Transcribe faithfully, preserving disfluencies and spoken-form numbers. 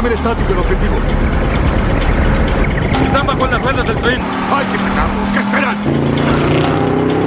el estatus del objetivo. Están bajo las ruedas del tren. ¡Hay que sacarlos! ¿Qué esperan?